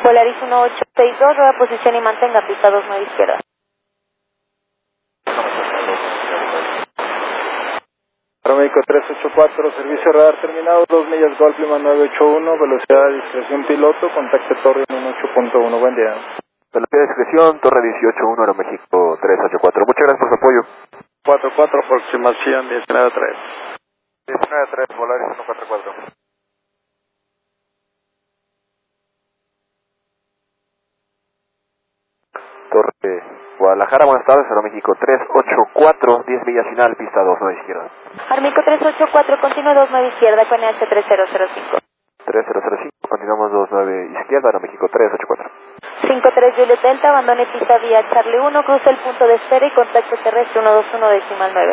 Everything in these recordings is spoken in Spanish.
Polaris 1862, rueda posición y mantenga pista 29 izquierda. Aeroméxico 384, servicio radar terminado, 2 millas Golf Lima 981, velocidad de discreción piloto, contacto torre en 8.1, buen día. Velocidad de discreción, torre 181, Aeroméxico 384, muchas gracias por su apoyo. 44, aproximación 19.3. 19.3, Polaris 144. Torre Guadalajara, buenas tardes, Aeroméxico 384, 10 millas final, pista 29 izquierda. Aeroméxico 384, continúa 29 izquierda con EH 3005. 3005, continuamos 29 izquierda, Aeroméxico 384. 53 Juliet Delta, abandone pista vía Charlie 1, cruza el punto de espera y contacto terrestre 121 decimal 9.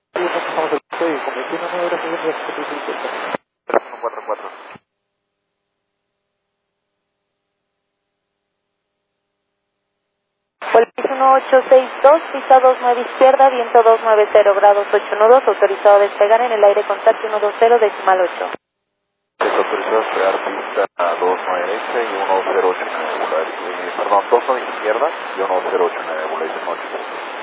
144. Polaris 1862, pista 29 izquierda, viento 290 grados 8 nudos, autorizado a despegar en el aire contacto 120 decimal 8. Es autorizado a despegar pista 29 este y 108 Polaris, perdón, 29 izquierda y 108 Polaris 188.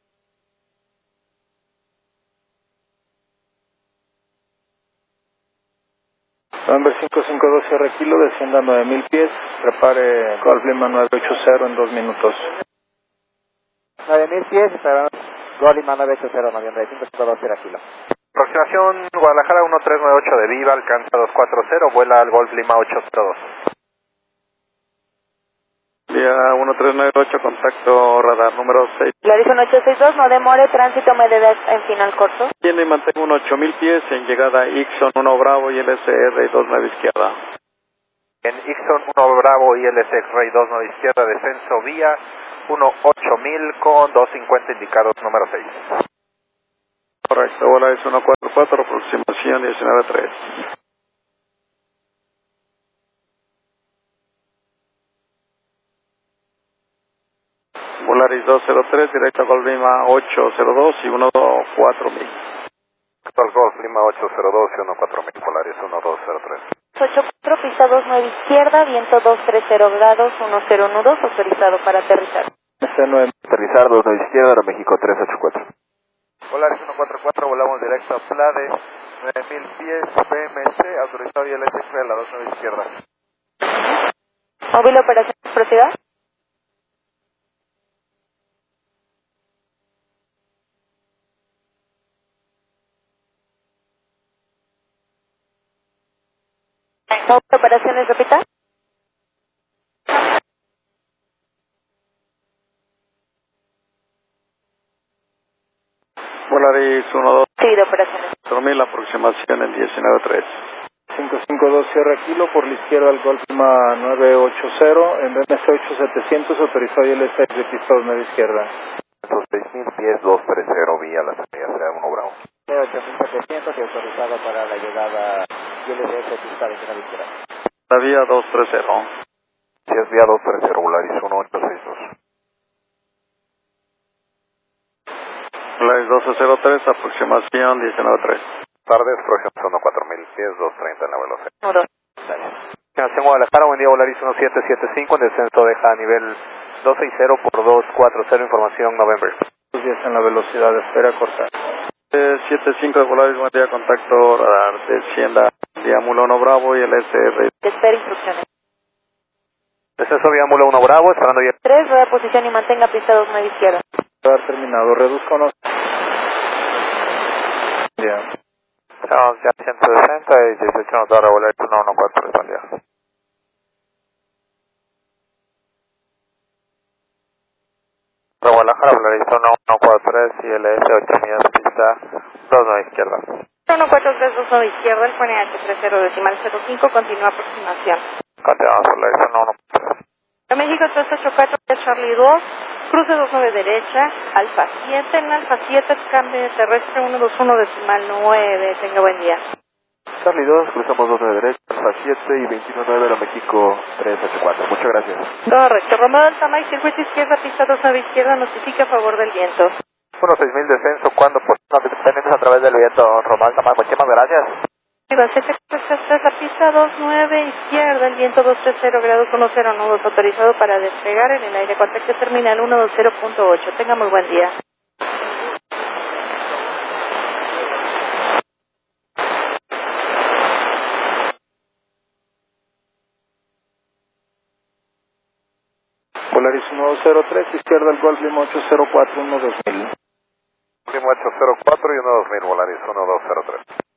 November 552, Sierra Kilo, descienda a 9000 pies, prepare Golf Lima 980 en 2 minutos. 9000 pies, esperamos Golf Lima 980, noviembre 552, Sierra Kilo. Aproximación Guadalajara 1398 de Viva, alcanza 240, vuela al Golf Lima 802. Vía 1398, contacto radar número 6. Polaris 1862, no demore, tránsito MEDED en final corto. Tiene y mantengo 8000 pies en llegada Ixon 1 Bravo y LSR 29 izquierda. En Ixon 1 Bravo y LS X-Ray 29 izquierda, descenso vía 18000 con 250 indicados número 6. Correcto, bola es 144, aproximación 19.3. Polaris 203, directo a Golf Lima 802 y 14000. Actual Golf Lima 802 y 14000, Polaris 1203. 84, pista 29 izquierda, viento 230 grados 10 nudos, autorizado para aterrizar. C9. Aterrizar 29 izquierda, Aeroméxico 384. Polaris 144, volamos directo a Plade, 9000 pies, PMC, autorizado y LS X-Ray a la 29 izquierda. Móvil operaciones, proceda. Móvil operaciones, repita. Polaris 12. Sí, de operaciones. 4000, aproximación en 19.3. 552 Sierra Kilo, por la izquierda al Golf Lima 980, en BMC 8700, autorizado y LS de pista 9 izquierda. 6000 pies, 230, vía la salida, será 1 Bravo. 8700 y autorizado para la llegada YLS pista 29 izquierda. La vía 230. Si es vía 230, Polaris 1862. Polaris 1203, aproximación 19.3. Tardes, próximo 4000 pies, 230 en la velocidad. 1, 2. Nación Guadalajara, buen día, Polaris 1775, en descenso deja a nivel 260 por 240, información November. 2 días en la velocidad, espera corta. 75 de Polaris, buen día, contacto radar, descienda vía Mula 1 Bravo y el SR. Espera instrucciones. Descenso vía Mula 1 Bravo, esperando ya. 3, rueda posición y mantenga pista 29 izquierda. Radar terminado, reduzco no. Ya. Estamos ya 160 y 18 notar a Polaris 114, respondía. Guadalajara, Polaris 143 y LS 8 millas, pista 29 izquierda. 14329 izquierda, el pone H30 decimal 05, continúa aproximación. Continuamos, Polaris 113. México 384, Charlie 2, cruce 29 derecha, Alfa 7, en Alfa 7, cambio terrestre 121 decimal 9, tenga buen día. Charlie 2, cruzamos 29 derecha, Alfa 7 y 219 Aeroméxico 384. Muchas gracias. Correcto, Romeo Delta Mike, circuito izquierda, pista 29 izquierda, notifica a favor del viento. 6000 descenso, cuando por no te a través del viento, Román Samar, muchísimas gracias. 7 3 la pista 29 izquierda, el viento 230 grados 10 nudos, autorizado para despegar en el aire, contacto terminal 120.8. Tenga muy buen día. Polaris 1203, izquierda al Golf Lima 804, 2000. Lima 804 y 2000, Volaris 1203.